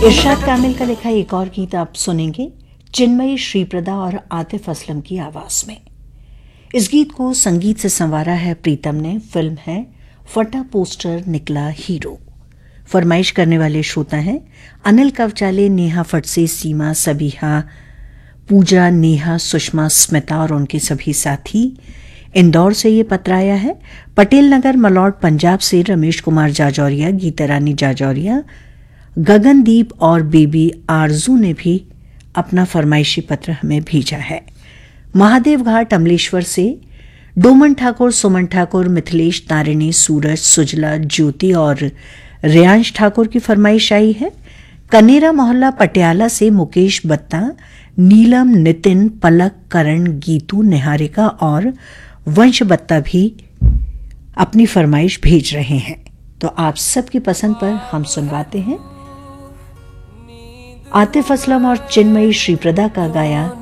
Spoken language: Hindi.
इरशाद कामिल का लिखा एक और गीत आप सुनेंगे चिन्मयी श्रीप्रदा और आतिफ असलम की आवाज में। इस गीत को संगीत से संवारा है प्रीतम ने। फिल्म है फटा पोस्टर निकला हीरो। फरमाइश करने वाले श्रोता हैं अनिल कवचाले, नेहा फटसे, सीमा, सबीहा, पूजा, नेहा, सुषमा, स्मिता और उनके सभी साथी। इंदौर से ये पत्र आया है। पटेल नगर मलौट पंजाब से रमेश कुमार जाजौरिया, गीता रानी जाजौरिया, गगनदीप और बेबी आरजू ने भी अपना फरमाइशी पत्र हमें भेजा है। महादेव घाट अमलेश्वर से डोमन ठाकुर, सुमन ठाकुर, मिथिलेश, तारिणी, सूरज, सुजला, ज्योति और रियांश ठाकुर की फरमाइश आई है। कनेरा मोहल्ला पटियाला से मुकेश बत्ता, नीलम, नितिन, पलक, करण, गीतू, निहारिका और वंश बत्ता भी अपनी फरमाइश भेज रहे हैं। तो आप सबकी पसंद पर हम सुनवाते हैं आतिफ असलम और चिन्मयी श्रीप्रदा का गाया